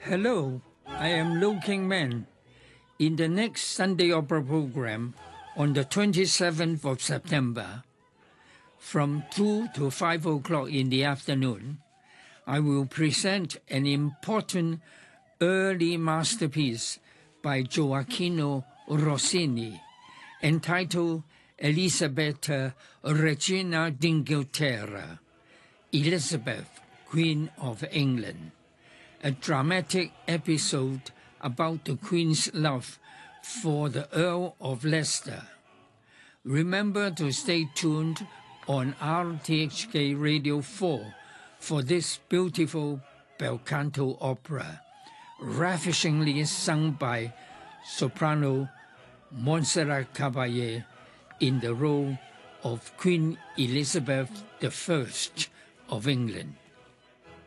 Hello, I am Lu King Man. In the next Sunday Opera program on the 27th of September, from 2 to 5 o'clock in the afternoon, I will present an important early masterpiece by Gioacchino Rossini entitled Elisabetta Regina d'Inghilterra, Elizabeth, Queen of England, a dramatic episode about the Queen's love for the Earl of Leicester. Remember to stay tuned on RTHK Radio 4 for this beautiful bel canto opera, ravishingly sung by soprano Montserrat Caballé in the role of Queen Elizabeth I of England.